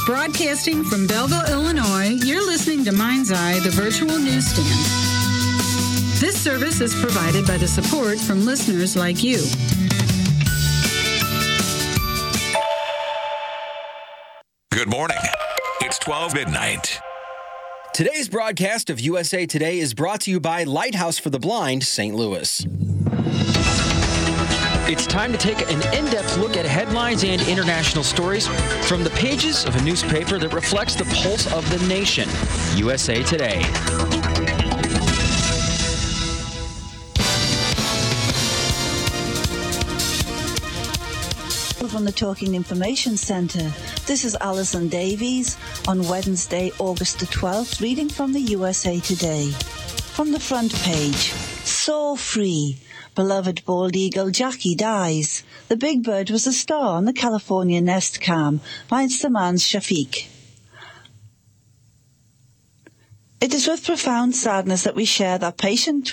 Broadcasting from Belleville, Illinois, you're listening to Mind's Eye, the virtual newsstand. This service is provided by the support from listeners like you. Good morning. It's 12 midnight. Today's broadcast of USA Today is brought to you by Lighthouse for the Blind, St. Louis. It's time to take an in-depth look at headlines and international stories from the pages of a newspaper that reflects the pulse of the nation, USA Today. From the Talking Information Center, this is Alison Davies on Wednesday, August the 12th, reading from the USA Today. From the front page, So Free. Beloved bald eagle Jackie dies. The big bird was a star on the California nest cam by Saman Shafiq. It is with profound sadness that we share that patient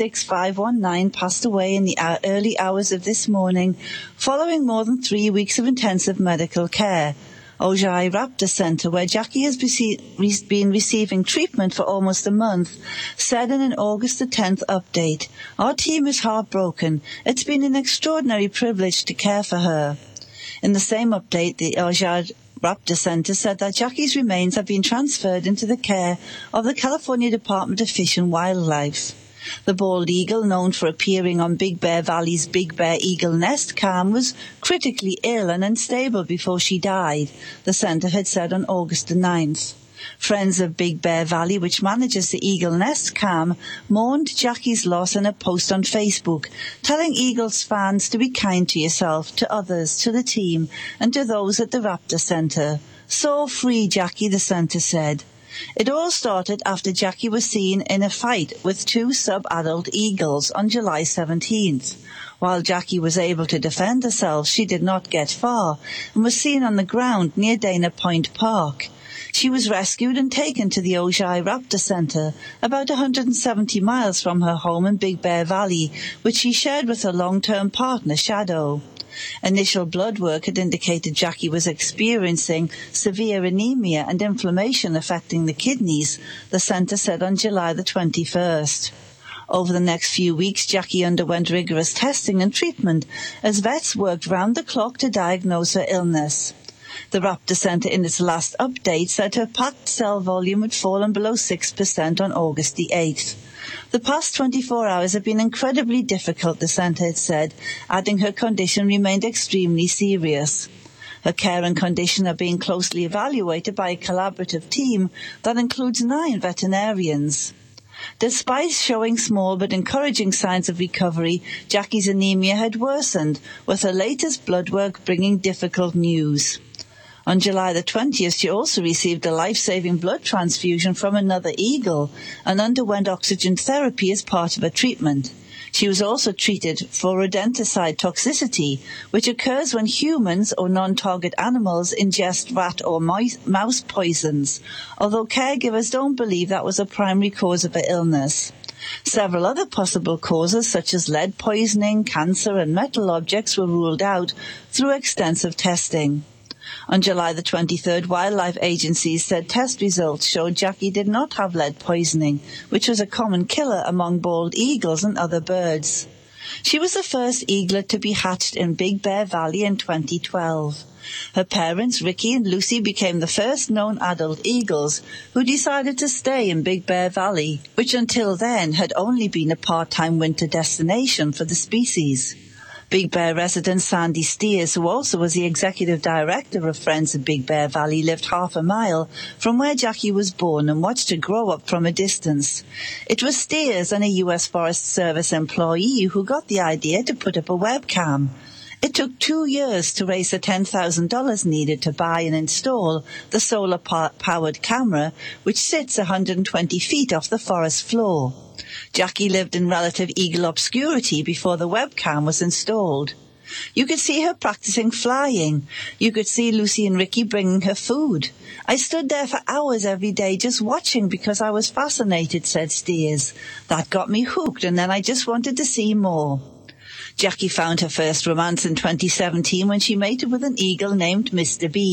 26519 passed away in the early hours of this morning following more than 3 weeks of intensive medical care. Ojai Raptor Center, where Jackie has been receiving treatment for almost a month, said in an August the 10th update, "Our team is heartbroken. It's been an extraordinary privilege to care for her." In the same update, the Ojai Raptor Center said that Jackie's remains have been transferred into the care of the California Department of Fish and Wildlife. The bald eagle, known for appearing on Big Bear Valley's Big Bear Eagle Nest Cam, was critically ill and unstable before she died, the center had said on August the 9th. Friends of Big Bear Valley, which manages the Eagle Nest Cam, mourned Jackie's loss in a post on Facebook, telling Eagles fans to be kind to yourself, to others, to the team, and to those at the Raptor Center. So free, Jackie, the center said. It all started after Jackie was seen in a fight with two sub-adult eagles on July 17th. While Jackie was able to defend herself, she did not get far and was seen on the ground near Dana Point Park. She was rescued and taken to the Ojai Raptor Center, about 170 miles from her home in Big Bear Valley, which she shared with her long-term partner, Shadow. Initial blood work had indicated Jackie was experiencing severe anemia and inflammation affecting the kidneys, the center said on July the 21st. Over the next few weeks, Jackie underwent rigorous testing and treatment as vets worked round the clock to diagnose her illness. The Raptor Center in its last update said her packed cell volume had fallen below 6% on August the 8th. The past 24 hours have been incredibly difficult, the center had said, adding her condition remained extremely serious. Her care and condition are being closely evaluated by a collaborative team that includes 9 veterinarians. Despite showing small but encouraging signs of recovery, Jackie's anemia had worsened, with her latest blood work bringing difficult news. On July the 20th, she also received a life-saving blood transfusion from another eagle and underwent oxygen therapy as part of her treatment. She was also treated for rodenticide toxicity, which occurs when humans or non-target animals ingest rat or mouse poisons, although caregivers don't believe that was a primary cause of her illness. Several other possible causes, such as lead poisoning, cancer, and metal objects, were ruled out through extensive testing. On July the 23rd, wildlife agencies said test results showed Jackie did not have lead poisoning, which was a common killer among bald eagles and other birds. She was the first eaglet to be hatched in Big Bear Valley in 2012. Her parents, Ricky and Lucy, became the first known adult eagles who decided to stay in Big Bear Valley, which until then had only been a part-time winter destination for the species. Big Bear resident Sandy Steers, who also was the executive director of Friends of Big Bear Valley, lived half a mile from where Jackie was born and watched her grow up from a distance. It was Steers and a U.S. Forest Service employee who got the idea to put up a webcam. It took 2 years to raise the $10,000 needed to buy and install the solar-powered camera, which sits 120 feet off the forest floor. Jackie lived in relative eagle obscurity before the webcam was installed. You could see her practicing flying. You could see Lucy and Ricky bringing her food. I stood there for hours every day just watching because I was fascinated, said Steers. That got me hooked, and then I just wanted to see more. Jackie found her first romance in 2017 when she mated with an eagle named Mr. B.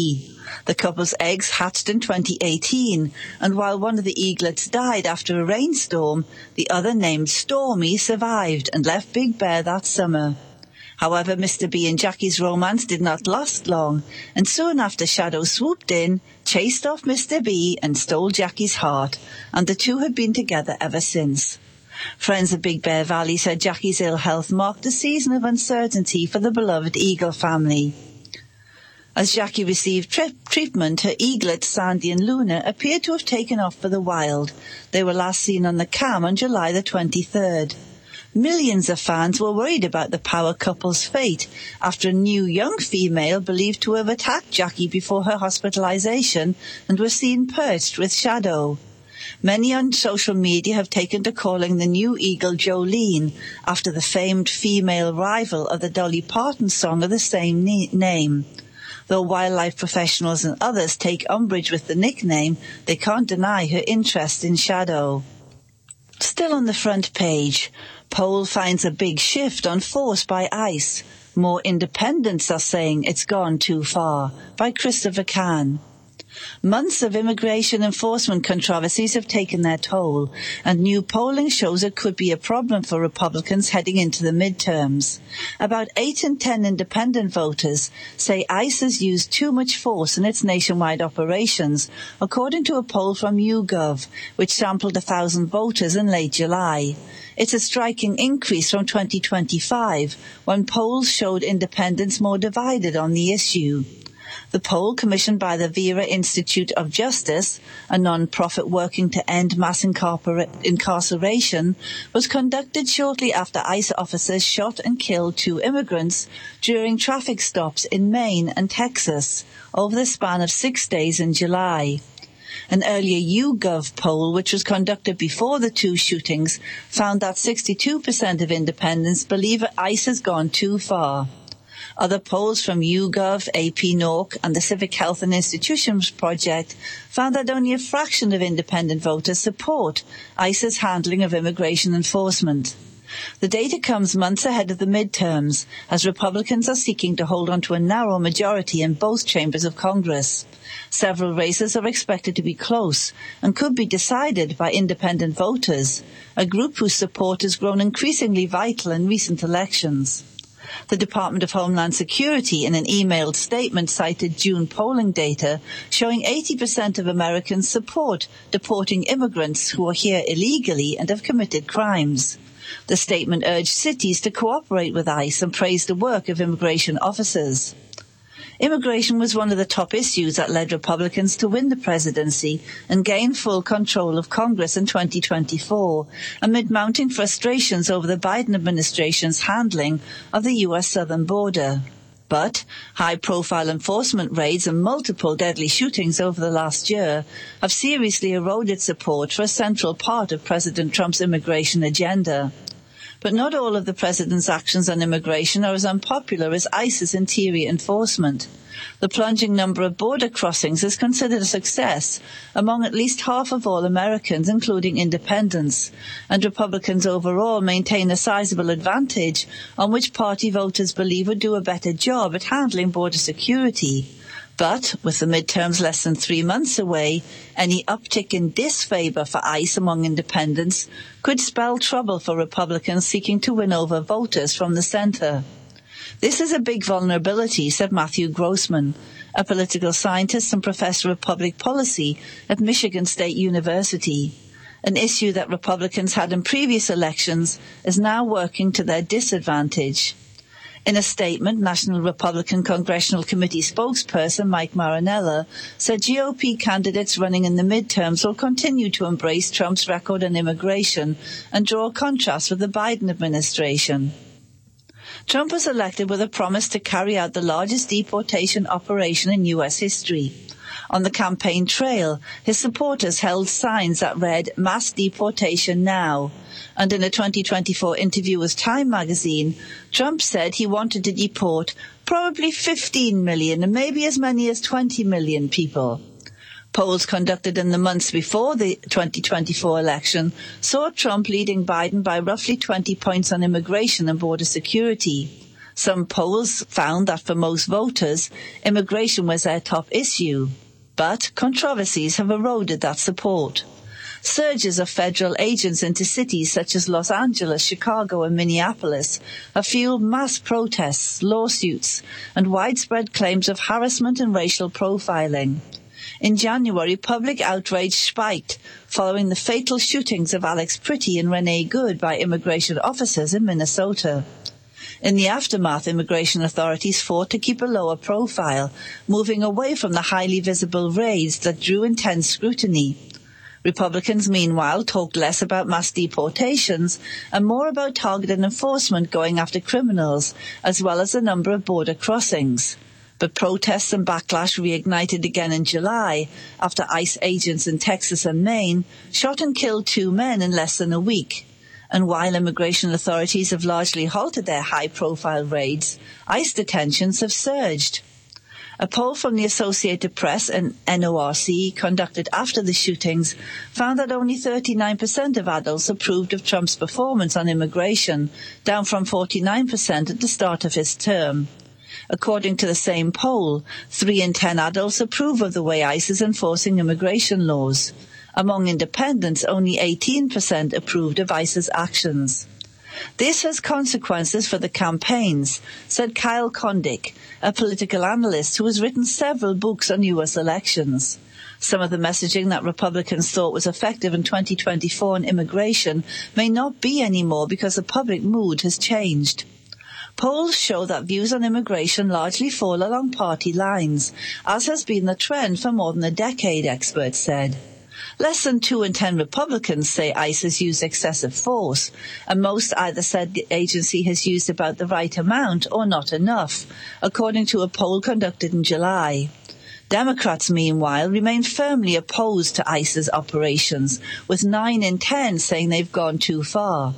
The couple's eggs hatched in 2018, and while one of the eaglets died after a rainstorm, the other, named Stormy, survived and left Big Bear that summer. However, Mr. B and Jackie's romance did not last long, and soon after Shadow swooped in, chased off Mr. B and stole Jackie's heart, and the two have been together ever since. Friends of Big Bear Valley said Jackie's ill health marked a season of uncertainty for the beloved eagle family. As Jackie received treatment, her eaglets, Sandy and Luna, appeared to have taken off for the wild. They were last seen on the cam on July the 23rd. Millions of fans were worried about the power couple's fate after a new young female believed to have attacked Jackie before her hospitalization and was seen perched with Shadow. Many on social media have taken to calling the new eagle Jolene, after the famed female rival of the Dolly Parton song of the same name. Though wildlife professionals and others take umbrage with the nickname, they can't deny her interest in Shadow. Still on the front page, poll finds a big shift on force by ICE. More independents are saying it's gone too far, by Christopher Kahn. Months of immigration enforcement controversies have taken their toll, and new polling shows it could be a problem for Republicans heading into the midterms. About 8 in 10 independent voters say ICE has used too much force in its nationwide operations, according to a poll from YouGov, which sampled 1,000 voters in late July. It's a striking increase from 2025, when polls showed independents more divided on the issue. The poll, commissioned by the Vera Institute of Justice, a non-profit working to end mass incarceration, was conducted shortly after ICE officers shot and killed 2 immigrants during traffic stops in Maine and Texas over the span of 6 days in July. An earlier YouGov poll, which was conducted before the 2 shootings, found that 62% of independents believe ICE has gone too far. Other polls from YouGov, AP NORC, and the Civic Health and Institutions Project found that only a fraction of independent voters support ICE's handling of immigration enforcement. The data comes months ahead of the midterms, as Republicans are seeking to hold on to a narrow majority in both chambers of Congress. Several races are expected to be close and could be decided by independent voters, a group whose support has grown increasingly vital in recent elections. The Department of Homeland Security, in an emailed statement, cited June polling data showing 80% of Americans support deporting immigrants who are here illegally and have committed crimes. The statement urged cities to cooperate with ICE and praised the work of immigration officers. Immigration was one of the top issues that led Republicans to win the presidency and gain full control of Congress in 2024, amid mounting frustrations over the Biden administration's handling of the U.S. southern border. But high-profile enforcement raids and multiple deadly shootings over the last year have seriously eroded support for a central part of President Trump's immigration agenda. But not all of the president's actions on immigration are as unpopular as ICE's interior enforcement. The plunging number of border crossings is considered a success among at least half of all Americans, including independents, and Republicans overall maintain a sizable advantage on which party voters believe would do a better job at handling border security. But, with the midterms less than 3 months away, any uptick in disfavor for ICE among independents could spell trouble for Republicans seeking to win over voters from the center. This is a big vulnerability, said Matthew Grossman, a political scientist and professor of public policy at Michigan State University. An issue that Republicans had in previous elections is now working to their disadvantage. In a statement, National Republican Congressional Committee spokesperson Mike Marinella said GOP candidates running in the midterms will continue to embrace Trump's record on immigration and draw a contrast with the Biden administration. Trump was elected with a promise to carry out the largest deportation operation in U.S. history. On the campaign trail, his supporters held signs that read, "Mass deportation now." And in a 2024 interview with Time magazine, Trump said he wanted to deport probably 15 million and maybe as many as 20 million people. Polls conducted in the months before the 2024 election saw Trump leading Biden by roughly 20 points on immigration and border security. Some polls found that for most voters, immigration was their top issue, but controversies have eroded that support. Surges of federal agents into cities such as Los Angeles, Chicago and Minneapolis have fueled mass protests, lawsuits, and widespread claims of harassment and racial profiling. In January, public outrage spiked following the fatal shootings of Alex Pretty and Renee Good by immigration officers in Minnesota. In the aftermath, immigration authorities fought to keep a lower profile, moving away from the highly visible raids that drew intense scrutiny. Republicans, meanwhile, talked less about mass deportations and more about targeted enforcement going after criminals, as well as the number of border crossings. But protests and backlash reignited again in July after ICE agents in Texas and Maine shot and killed 2 men in less than a week. And while immigration authorities have largely halted their high-profile raids, ICE detentions have surged. A poll from the Associated Press and NORC conducted after the shootings found that only 39% of adults approved of Trump's performance on immigration, down from 49% at the start of his term. According to the same poll, 3 in 10 adults approve of the way ICE is enforcing immigration laws. Among independents, only 18% approved of ICE's actions. This has consequences for the campaigns, said Kyle Kondik, a political analyst who has written several books on U.S. elections. Some of the messaging that Republicans thought was effective in 2024 on immigration may not be anymore because the public mood has changed. Polls show that views on immigration largely fall along party lines, as has been the trend for more than a decade, experts said. Less than 2 in 10 Republicans say ICE has used excessive force, and most either said the agency has used about the right amount or not enough, according to a poll conducted in July. Democrats, meanwhile, remain firmly opposed to ICE's operations, with 9 in 10 saying they've gone too far.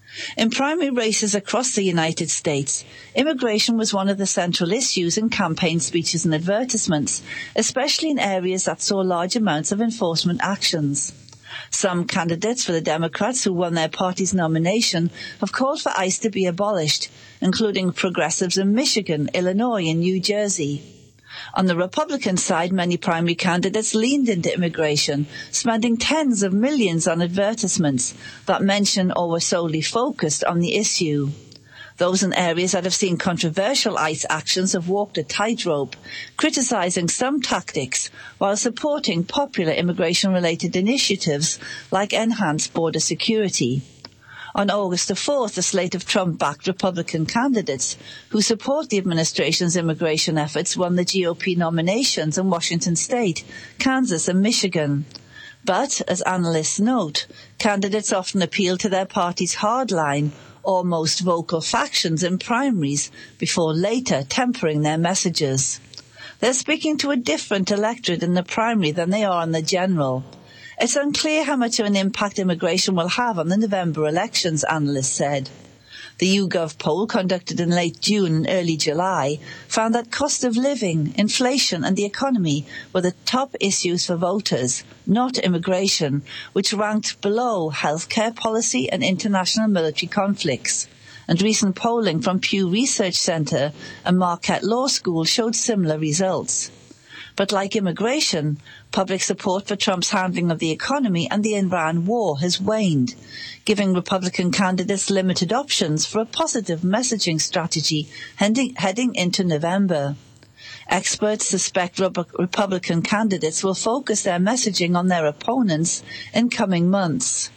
In primary races across the United States, immigration was one of the central issues in campaign speeches and advertisements, especially in areas that saw large amounts of enforcement actions. Some candidates for the Democrats who won their party's nomination have called for ICE to be abolished, including progressives in Michigan, Illinois, and New Jersey. On the Republican side, many primary candidates leaned into immigration, spending tens of millions on advertisements that mention or were solely focused on the issue. Those in areas that have seen controversial ICE actions have walked a tightrope, criticizing some tactics while supporting popular immigration-related initiatives like enhanced border security. On August the 4th, a slate of Trump-backed Republican candidates who support the administration's immigration efforts won the GOP nominations in Washington state, Kansas, and Michigan. But, as analysts note, candidates often appeal to their party's hardline or most vocal factions in primaries before later tempering their messages. They're speaking to a different electorate in the primary than they are in the general. It's unclear how much of an impact immigration will have on the November elections, analysts said. The YouGov poll conducted in late June and early July found that cost of living, inflation and the economy were the top issues for voters, not immigration, which ranked below healthcare policy and international military conflicts. And recent polling from Pew Research Center and Marquette Law School showed similar results. But like immigration, public support for Trump's handling of the economy and the Iran war has waned, giving Republican candidates limited options for a positive messaging strategy heading into November. Experts suspect Republican candidates will focus their messaging on their opponents in coming months.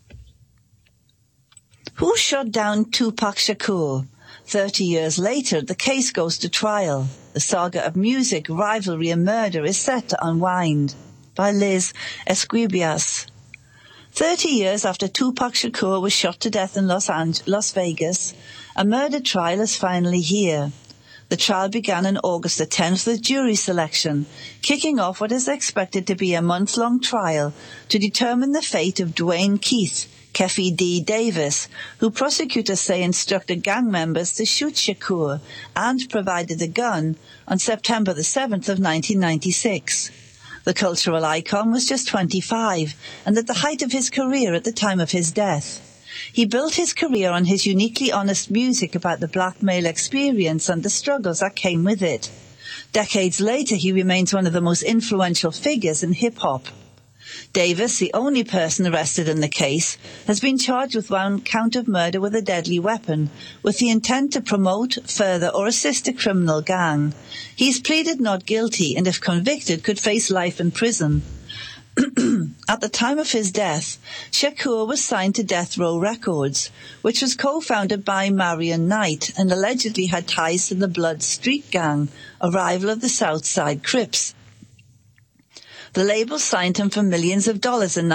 Who shot down Tupac Shakur? 30 years later, the case goes to trial. The saga of music, rivalry and murder is set to unwind. By Liz Esquibias. 30 years after Tupac Shakur was shot to death in Las Vegas, a murder trial is finally here. The trial began on August the 10th with jury selection, kicking off what is expected to be a month-long trial to determine the fate of Dwayne Keith, Kefi D. Davis, who prosecutors say instructed gang members to shoot Shakur and provided the gun on September the 7th of 1996. The cultural icon was just 25 and at the height of his career at the time of his death. He built his career on his uniquely honest music about the black male experience and the struggles that came with it. Decades later, he remains one of the most influential figures in hip-hop. Davis, the only person arrested in the case, has been charged with one count of murder with a deadly weapon, with the intent to promote, further, or assist a criminal gang. He's pleaded not guilty and, if convicted, could face life in prison. At the time of his death, Shakur was signed to Death Row Records, which was co-founded by Marion Knight and allegedly had ties to the Blood Street Gang, a rival of the Southside Crips. The label signed him for millions of dollars in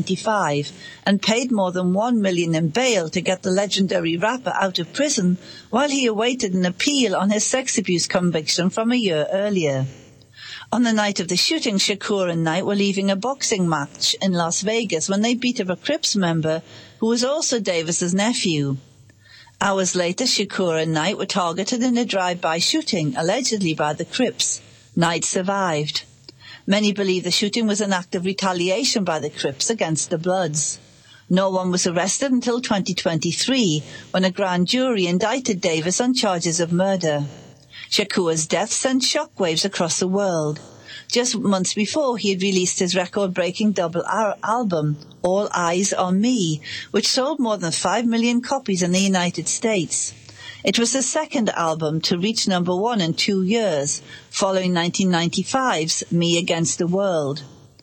1995 and paid more than $1 million in bail to get the legendary rapper out of prison while he awaited an appeal on his sex abuse conviction from a year earlier. On the night of the shooting, Shakur and Knight were leaving a boxing match in Las Vegas when they beat up a Crips member who was also Davis's nephew. Hours later, Shakur and Knight were targeted in a drive-by shooting, allegedly by the Crips. Knight survived. Many believe the shooting was an act of retaliation by the Crips against the Bloods. No one was arrested until 2023, when a grand jury indicted Davis on charges of murder. Shakur's death sent shockwaves across the world. Just months before, he had released his record-breaking double album, All Eyes on Me, which sold more than 5 million copies in the United States. It was the second album to reach number 1 in 2 years, following 1995's Me Against the World.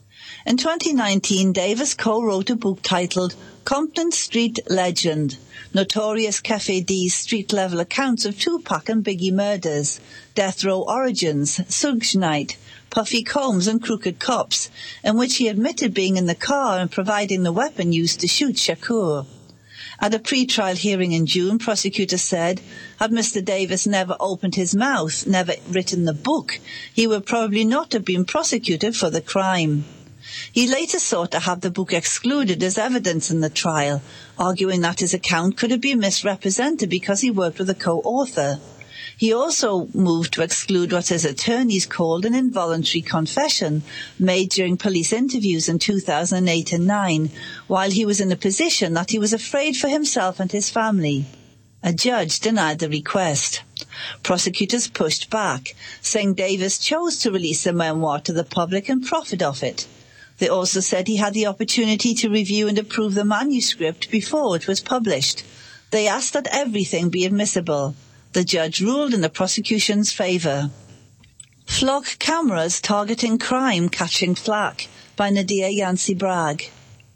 In 2019, Davis co-wrote a book titled Compton Street Legend, Notorious Cafe D's street-level accounts of Tupac and Biggie murders, Death Row Origins, Suge Knight, Puffy Combs and Crooked Cops, in which he admitted being in the car and providing the weapon used to shoot Shakur. At a pre-trial hearing in June, prosecutors said, had Mr. Davis never opened his mouth, never written the book, he would probably not have been prosecuted for the crime. He later sought to have the book excluded as evidence in the trial, arguing that his account could have been misrepresented because he worked with a co-author. He also moved to exclude what his attorneys called an involuntary confession made during police interviews in 2008 and 2009, while he was in a position that he was afraid for himself and his family. A judge denied the request. Prosecutors pushed back, saying Davis chose to release the memoir to the public and profit off it. They also said he had the opportunity to review and approve the manuscript before it was published. They asked that everything be admissible. The judge ruled in the prosecution's favor. Flock cameras targeting crime catching flack by Nadia Yancey Bragg.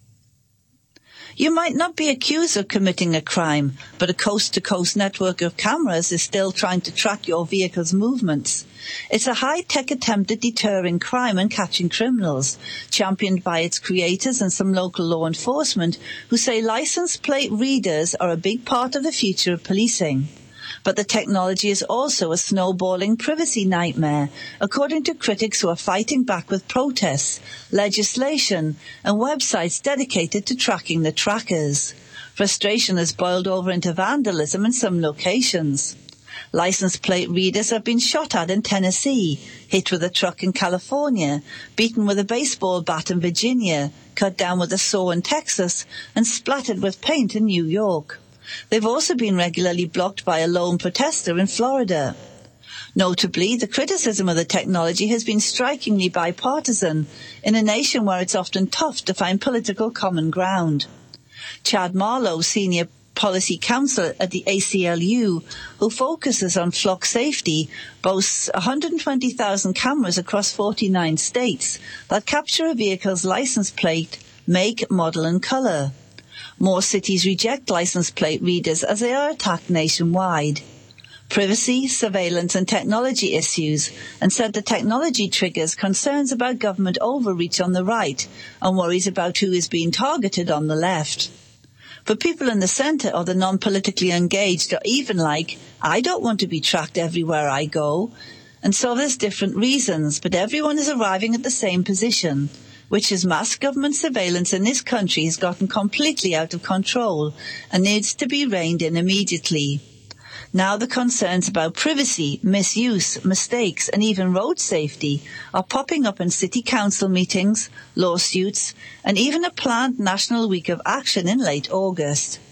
You might not be accused of committing a crime, but a coast-to-coast network of cameras is still trying to track your vehicle's movements. It's a high-tech attempt at deterring crime and catching criminals, championed by its creators and some local law enforcement who say license plate readers are a big part of the future of policing. But the technology is also a snowballing privacy nightmare, according to critics who are fighting back with protests, legislation, and websites dedicated to tracking the trackers. Frustration has boiled over into vandalism in some locations. License plate readers have been shot at in Tennessee, hit with a truck in California, beaten with a baseball bat in Virginia, cut down with a saw in Texas, and splattered with paint in New York. They've also been regularly blocked by a lone protester in Florida. Notably, the criticism of the technology has been strikingly bipartisan in a nation where it's often tough to find political common ground. Chad Marlowe, senior policy counsel at the ACLU, who focuses on flock safety, boasts 120,000 cameras across 49 states that capture a vehicle's license plate, make, model, and color. More cities reject license plate readers as they are attacked nationwide. Privacy, surveillance and technology issues, and said the technology triggers concerns about government overreach on the right and worries about who is being targeted on the left. For people in the centre or the non-politically engaged are even like, I don't want to be tracked everywhere I go. And so there's different reasons, but everyone is arriving at the same position, which is mass government surveillance in this country has gotten completely out of control and needs to be reined in immediately. Now the concerns about privacy, misuse, mistakes and even road safety are popping up in city council meetings, lawsuits and even a planned National Week of Action in late August.